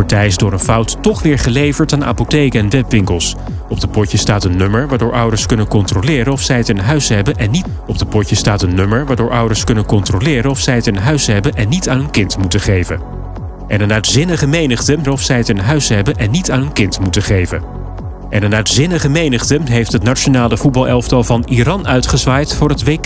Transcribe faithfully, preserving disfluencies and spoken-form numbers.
partij is door een fout toch weer geleverd aan apotheken en webwinkels. Op de potjes staat een nummer waardoor ouders kunnen controleren of zij het in huis hebben en niet. Op de potjes staat een nummer waardoor ouders kunnen controleren of zij het in huis hebben en niet aan hun kind moeten geven. En een uitzinnige menigte of zij het in huis hebben en niet aan hun kind moeten geven. En een uitzinnige menigte heeft het nationale voetbalelftal van Iran uitgezwaaid voor het W K.